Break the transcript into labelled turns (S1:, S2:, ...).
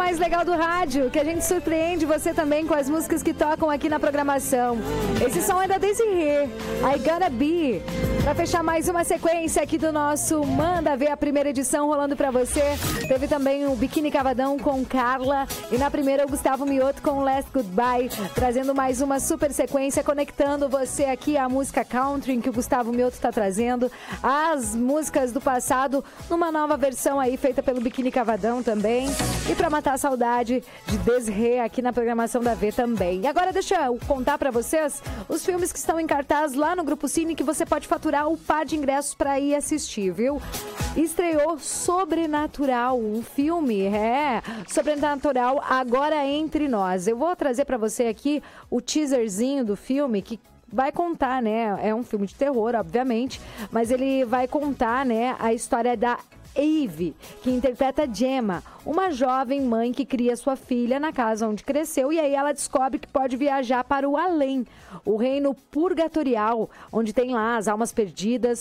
S1: mais legal do rádio, que a gente surpreende você também com as músicas que tocam aqui na programação. Esse som é da Desirê, I Gotta Be. Pra fechar mais uma sequência aqui do nosso Manda Ver, a primeira edição rolando pra você. Teve também o Biquíni Cavadão com Carla. E na primeira o Gustavo Mioto com Last Goodbye, trazendo mais uma super sequência, conectando você aqui à música country que o Gustavo Mioto tá trazendo. As músicas do passado, numa nova versão aí, feita pelo Biquíni Cavadão também. E pra matar a saudade de Desirê aqui na programação da V também. E agora deixa eu contar pra vocês os filmes que estão em cartaz lá no Grupo Cine, que você pode faturar um par de ingressos pra ir assistir, viu? Estreou Sobrenatural, um filme, Sobrenatural, agora entre nós. Eu vou trazer pra você aqui o teaserzinho do filme, que vai contar, né? É um filme de terror, obviamente, mas ele vai contar, né, a história da Eve, que interpreta Gemma, uma jovem mãe que cria sua filha na casa onde cresceu, e aí ela descobre que pode viajar para o além, o reino purgatorial, onde tem lá as almas perdidas